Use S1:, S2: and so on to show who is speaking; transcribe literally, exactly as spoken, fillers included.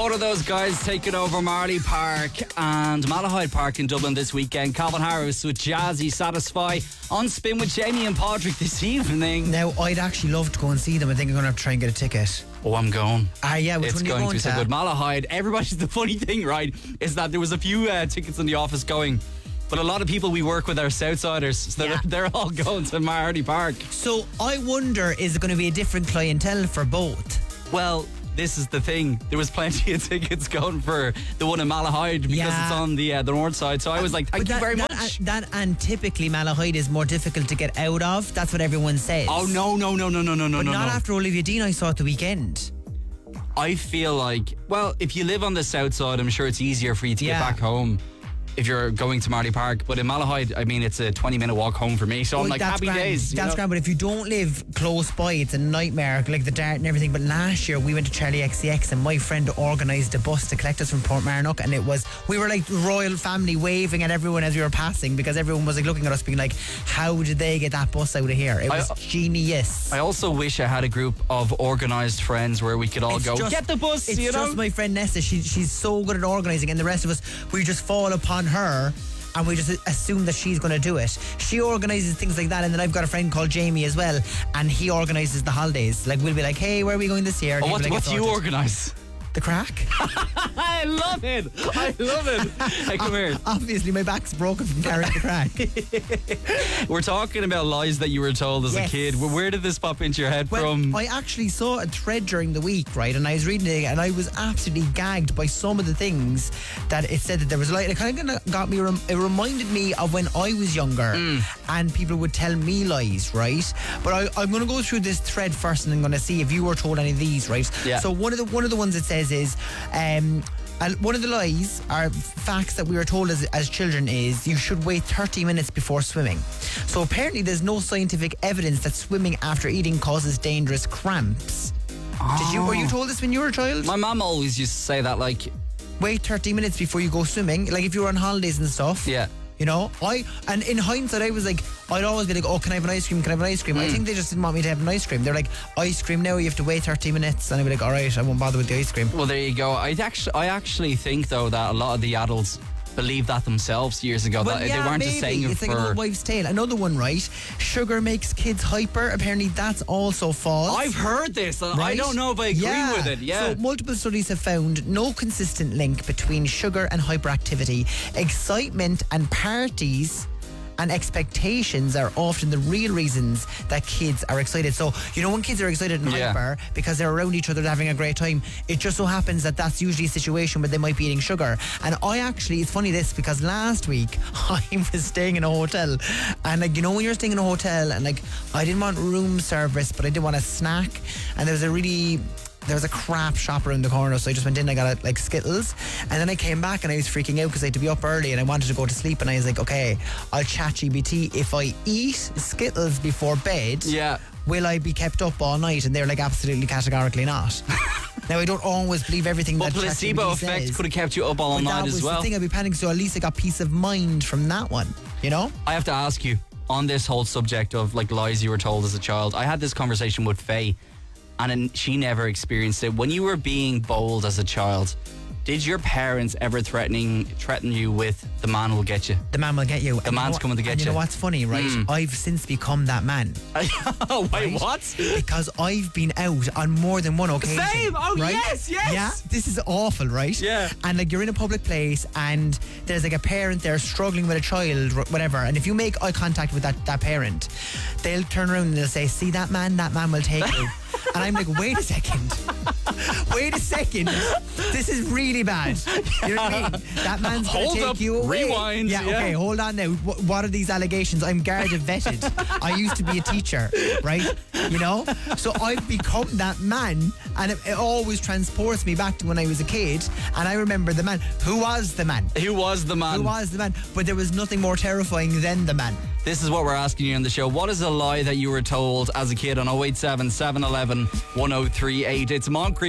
S1: Both of those guys taking over Marley Park and Malahide Park in Dublin this weekend. Calvin Harris with Jazzy Satisfy on Spin with Jamie and Padraig this evening.
S2: Now, I'd actually love to go and see them. I think I'm going to have to try and get a ticket.
S1: Oh, I'm going.
S2: Ah, yeah, which
S1: it's
S2: one are you
S1: going,
S2: going
S1: to be
S2: to?
S1: so good. Malahide, everybody's, the funny thing, right, is that there was a few uh, tickets in the office going, but a lot of people we work with are Southsiders, so
S2: Yeah.
S1: they're, they're all going to Marley Park.
S2: So, I wonder, is it going to be a different clientele for both?
S1: Well, this is the thing. There was plenty of tickets going for the one in Malahide because
S2: Yeah.
S1: it's on the uh, the north side. So I was like, thank
S2: But
S1: you
S2: that,
S1: very
S2: that,
S1: much.
S2: That and typically Malahide is more difficult to get out of. That's what everyone says.
S1: Oh, no, no, no, no, no, no, no,
S2: But
S1: no.
S2: not
S1: no.
S2: after Olivia Dean I saw at the weekend.
S1: I feel like, well, if you live on the south side, I'm sure it's easier for you to
S2: Yeah.
S1: get back home if you're going to Marley Park. But in Malahide, I mean, it's a twenty minute walk home for me. So I'm
S2: Well,
S1: like,
S2: that's
S1: happy
S2: grand.
S1: days. you
S2: That's
S1: know?
S2: grand, but if you don't live close by, it's a nightmare, like the dart and everything. But last year we went to Charlie X C X and my friend organised a bus to collect us from Portmarnock, and it was, we were like the royal family waving at everyone as we were passing because everyone was like looking at us being like, how did they get that bus out of here? It was
S1: I-
S2: genius.
S1: I also wish I had a group of organised friends where we could all
S2: It's
S1: go,
S2: just-
S1: get the bus,
S2: It's
S1: you know?
S2: just my friend Nessa. She, she's so good at organising, and the rest of us, we just fall upon her and we just assume that she's going to do it. She organises things like that, and then I've got a friend called Jamie as well, and he organises the holidays. Like, we'll be like, hey, where are we going this year? And
S1: Oh,
S2: he'll
S1: what,
S2: be like,
S1: what
S2: "It's
S1: do you
S2: sorted."
S1: organise?
S2: The crack.
S1: I love it. I love it. Hey, come here.
S2: Obviously, my back's broken from carrying the crack.
S1: We're talking about lies that you were told as
S2: Yes.
S1: a kid. Where where did this pop into your head
S2: Well,
S1: from?
S2: I actually saw a thread during the week, right? And I was reading it, and I was absolutely gagged by some of the things that it said that there was like. It kind of got me. Rem- it reminded me of when I was younger,
S1: Mm.
S2: and people would tell me lies, right? But I, I'm going to go through this thread first, and I'm going to see if you were told any of these, right?
S1: Yeah.
S2: So one of the one of the ones it says is. Um, and one of the lies or facts that we were told as, as children is you should wait thirty minutes before swimming. So apparently there's no scientific evidence that swimming after eating causes dangerous cramps. Did you were you told this when you were a child?
S1: My mum always used to say that, like,
S2: Wait thirty minutes before you go swimming. Like if you were on holidays and stuff.
S1: yeah.
S2: You know, I and in hindsight, I was like, I'd always be like, oh, can I have an ice cream? Can I have an ice cream? I think they just didn't want me to have an ice cream. They're like, ice cream now, you have to wait thirty minutes, and I'd be like, all right, I won't bother with the ice cream.
S1: Well, there you go. I actually, I actually think though that a lot of the adults believed that themselves years ago.
S2: Well,
S1: that
S2: yeah,
S1: they weren't
S2: maybe.
S1: just saying it
S2: it's
S1: for.
S2: like an old wives' tale. Another one, right? Sugar makes kids hyper. Apparently, that's also false.
S1: I've heard this. and I
S2: Right?
S1: don't know if I agree
S2: Yeah.
S1: with it. Yeah.
S2: So multiple studies have found no consistent link between sugar and hyperactivity. Excitement and parties and expectations are often the real reasons that kids are excited. So, you know, when kids are excited and
S1: Yeah.
S2: hyper because they're around each other and having a great time, it just so happens that that's usually a situation where they might be eating sugar. And I actually, it's funny this, because last week I was staying in a hotel, and like, you know, when you're staying in a hotel and like, I didn't want room service, but I did want a snack, and there was a really... there was a crap shop around the corner, so I just went in and I got like Skittles, and then I came back and I was freaking out because I had to be up early and I wanted to go to sleep, and I was like, okay, I'll chat G B T, if I eat Skittles before bed,
S1: Yeah.
S2: will I be kept up all night? And they're like, absolutely categorically not. Now, I don't always believe everything
S1: But
S2: that
S1: placebo
S2: ChatGPT
S1: effect
S2: says,
S1: could have kept you up all
S2: but
S1: night
S2: that
S1: as
S2: was
S1: well.
S2: the thing, I'd be panicking, so at least I got peace of mind from that one, you know?
S1: I have to ask you on this whole subject of like lies you were told as a child. I had this conversation with Faye, and then she never experienced it. When you were being bold as a child, did your parents ever threatening threaten you with the man will get you?
S2: The man will get you.
S1: The
S2: And you know
S1: man's
S2: what-
S1: coming to get
S2: and you
S1: you.
S2: know what's funny, right?
S1: Mm.
S2: I've since become that man.
S1: Oh, wait,
S2: Right?
S1: what?
S2: Because I've been out on more than one occasion.
S1: Same! Oh,
S2: right?
S1: yes, yes!
S2: Yeah, this is awful, right?
S1: Yeah.
S2: And like, you're in a public place and there's like a parent there struggling with a child, wh- whatever. And if you make eye contact with that, that parent, they'll turn around and they'll say, see that man? That man will take you. And I'm like, wait a second. Wait a second. This is really bad. You know what I mean? That man's going
S1: Hold
S2: to take
S1: up,
S2: you away.
S1: rewind,
S2: Yeah,
S1: yeah.
S2: okay, hold on now. What, what are these allegations? I'm guarded vetted. I used to be a teacher, right? You know? So I've become that man, and it, it always transports me back to when I was a kid, and I remember the man. Who was the man?
S1: Who was the man?
S2: Who was the man? But there was nothing more terrifying than the man.
S1: This is what we're asking you on the show. What is a lie that you were told as a kid on oh eight seven, seven one one, one oh three eight? It's Moncrief.